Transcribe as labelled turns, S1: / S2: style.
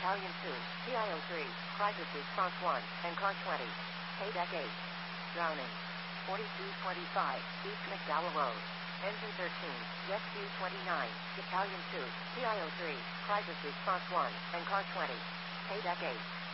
S1: Battalion 2, PIO 3, Crisis Response 1, and Car 20. Paydeck 8. Drowning. 4225, East McDowell Road. Engine 13, Rescue 29, Battalion 2, PIO 3, Crisis Response 1, and Car 20. Paydeck 8.